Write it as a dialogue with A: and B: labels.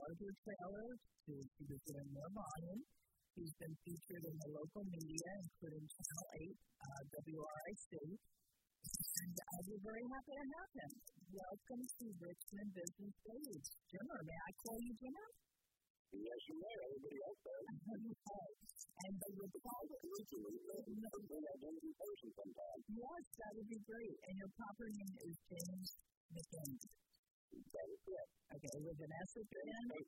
A: larger trailers to be doing more volume. He's been featured in the local media, including Channel 8, WRIC. And we're very happy to have him. Welcome to Richmond Business Days. Jimmer, may I call you Jimmer?
B: Yes, you may. Everybody else does.
A: And they would call it
B: originally, we have one in person sometime.
A: Yes, that would be great. And your proper name is James McKenzie.
B: That is correct.
A: Okay, with an S at the end?